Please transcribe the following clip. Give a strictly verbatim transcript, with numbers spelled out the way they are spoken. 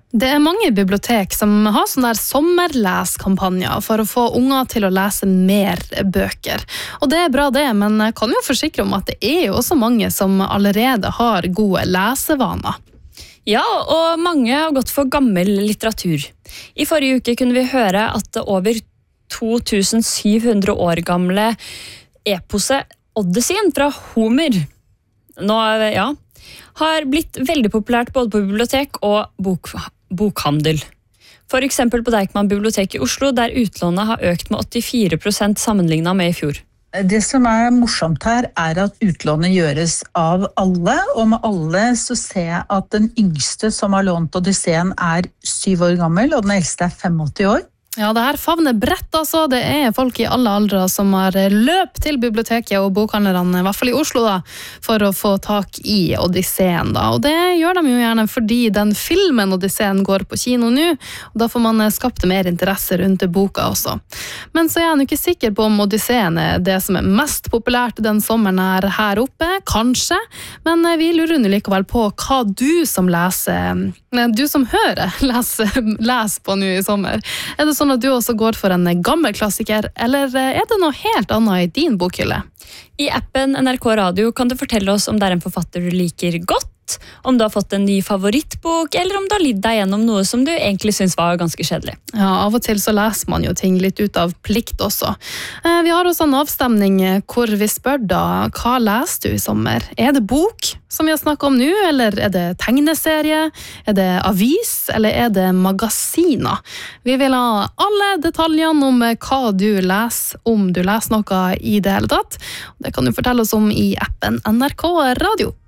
Det er mange bibliotek som har sånne der sommerleskampanjer for å få unger til å lese mer bøker. Og det er bra det, men jeg kan jo forsikre om at det er jo også mange som allerede har gode lesevaner. Ja, og mange har gått for gammel litteratur. I forrige uke kunne vi høre at det over to tusen syv hundre år gamle eposet Odysseen fra Homer nå, ja, har blitt veldig populært både på bibliotek og bok, bokhandel. For eksempel på Deichman bibliotek i Oslo, der utlånet har økt med åttifire prosent sammenlignet med i fjor. Det som er morsomt her er at utlånet gjøres av alle, og med alle så ser jeg at den yngste som har lånt Odysseen er syv år gammel, og den eldste er femogåtti år. Ja, det her favner bredt altså. Det er folk i alle aldre som har løp til biblioteket og bokhandlerne, i hvert fall i Oslo da, for å få tak i Odysseen da. Og det gjør de jo gjerne fordi den filmen Odysseen går på kino nå, og da får man skapt mer interesse rundt boka også. Men så er jeg jo ikke sikker på om Odysseen er det som er mest populært den sommeren her, her oppe, kanskje, men vi lurer nå likevel på hva du som leser, du som hører, leser, leser på nå i sommer. Er det sånn at du også går for en gammel klassiker, eller er det noe helt annet i din bokhylle? I appen N R K Radio kan du fortelle oss om det er en forfatter du liker godt, om du har fått en ny favorittbok, eller om du har lidd deg gjennom noe som du egentlig synes var ganske kjedelig. Ja, av og til så leser man jo ting litt ut av plikt også. Vi har også en avstemning hvor vi spør da, hva leser du i sommer? Er det bok som vi har snakket om nå, eller er det tegneserie? Er det avis, eller er det magasiner? Vi vil ha alle detaljene om hva du leser, om du leser noe i det hele tatt. Det kan du fortelle oss om i appen N R K Radio.